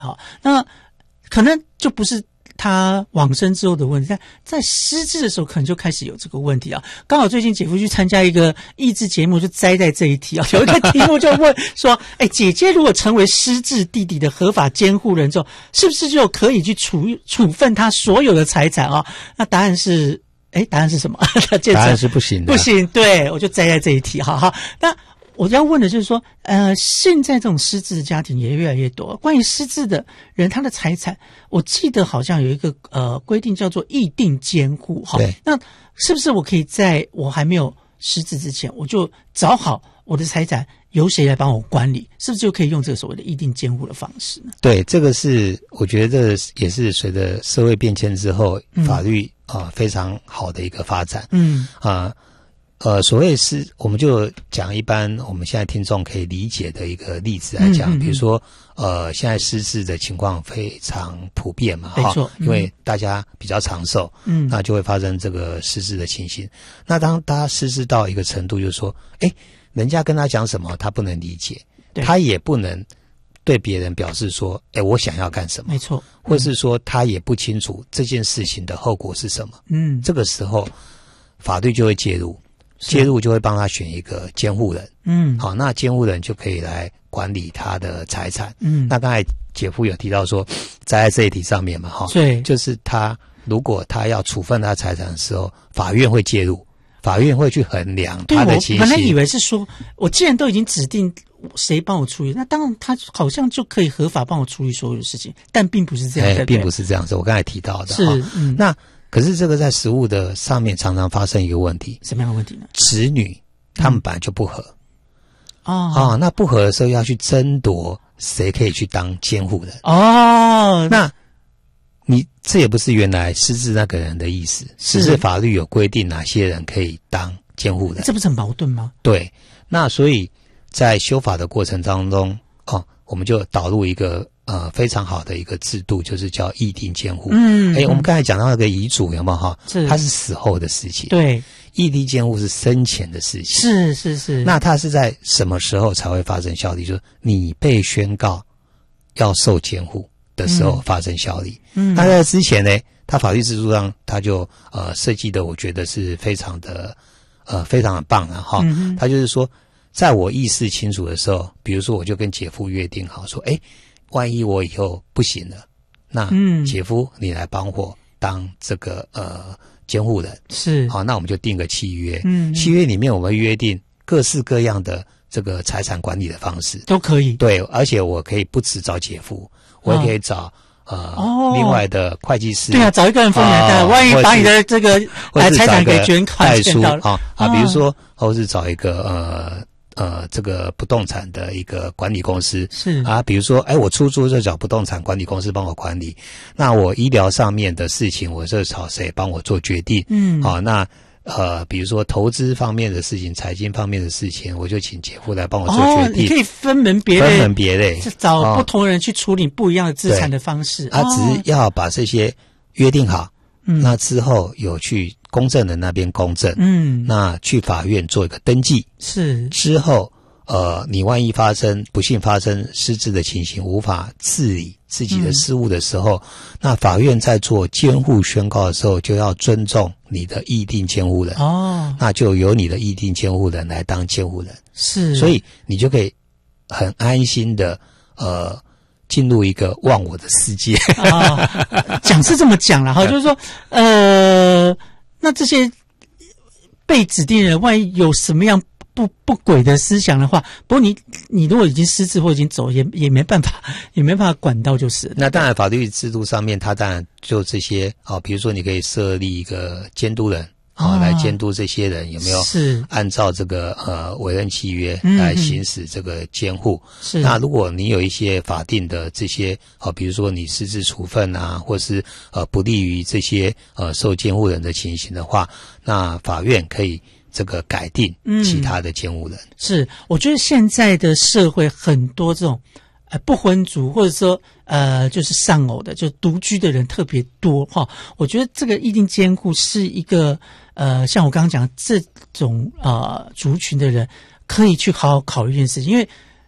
好，那可能就不是他往生之后的问题，但在失智的时候可能就开始有这个问题啊。刚好最近姐夫去参加一个益智节目，就栽在这一题啊。有一个题目就问说，姐姐如果成为失智弟弟的合法监护人之后，是不是就可以去处分他所有的财产啊？那答案是什么？ 答案是不行的。 不行，对，我就栽在这一题。好，那我要问的就是说，现在这种失智的家庭也越来越多。关于失智的人，他的财产，我记得好像有一个规定叫做议定监护。哈，那是不是我可以在我还没有失智之前，我就找好我的财产由谁来帮我管理？是不是就可以用这个所谓的议定监护的方式呢？ 对，这个是我觉得也是随着社会变迁之后，法律非常好的一个发展。所谓是，我们就讲一般我们现在听众可以理解的一个例子来讲，比如说现在失智的情况非常普遍嘛， 没错， 因为大家比较长寿，那就会发生这个失智的情形。那当大家失智到一个程度，就是说，人家跟他讲什么，他不能理解，他也不能对别人表示说，我想要干什么， 没错， 或是说他也不清楚这件事情的后果是什么，这个时候法律就会介入就会帮他选一个监护人，好，那监护人就可以来管理他的财产，那刚才姐夫有提到说，在这一题上面嘛， 对， 就是如果他要处分他财产的时候，法院会介入，法院会去衡量他的情形。 我本来以为是说，我既然都已经指定谁帮我处理，那当然他好像就可以合法帮我处理所有的事情，但并不是这样， 并不是这样子。我刚才提到的是， 那可是这个在实务的上面常常发生一个问题， 什么样的问题呢？ 子女他们本来就不合，那不合的时候要去争夺谁可以去当监护人。那你这也不是原来失智那个人的意思，只是法律有规定哪些人可以当监护人， 这不是很矛盾吗？ 对，那所以在修法的过程当中，我们就导入一个非常好的一个制度，就是叫议定监护。我们刚才讲到那个遗嘱有没有它是死后的事情，对，议定监护是生前的事情， 是。 那它是在什么时候才会发生效力？就是你被宣告要受监护的时候发生效力。那在之前呢，它法律制度上它就设计的，我觉得是非常的棒啊哈。它就是说，在我意识清楚的时候，比如说我就跟姐夫约定好说，万一我以后不行了，那姐夫你来帮我当这个监护人，是好，那我们就定个契约，契约里面我们约定各式各样的这个财产管理的方式都可以， 对，而且我可以不只找姐夫，我也可以找另外的会计师， 对啊，找一个人分担的，万一把你的这个财产给卷款出比如说或是找一个这个不动产的一个管理公司是比如说我出租就找不动产管理公司帮我管理，那我医疗上面的事情我就找谁帮我做决定，那比如说投资方面的事情，财经方面的事情，我就请姐夫来帮我做决定。 你可以分门别类，找不同人去处理不一样的资产的方式。 他只是要把这些约定好，那之后有去公证人那边公证，那去法院做一个登记，是之后你万一不幸发生失智的情形，无法治理自己的事务的时候，那法院在做监护宣告的时候，就要尊重你的议定监护人，那就由你的议定监护人来当监护人，是，所以你就可以很安心的进入一个忘我的世界。 讲是这么讲啦，就是说那这些被指定人万一有什么样不轨的思想的话，不过你如果已经失智或已经走，也没办法管到就是了。 那当然法律制度上面，它当然就这些比如说你可以设立一个监督人来监督这些人有没有是按照这个委任契约来行使这个监护。是那如果你有一些法定的这些比如说你失智处分或是不利于这些受监护人的情形的话，那法院可以这个改定其他的监护人。 是，我觉得现在的社会很多这种不婚族或者说就是丧偶的，就独居的人特别多哈。我觉得这个议定监护是一个像我刚刚讲这种族群的人可以去好好考虑一件事情，因为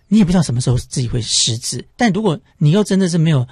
你也不知道什么时候自己会失智。但如果你又真的是没有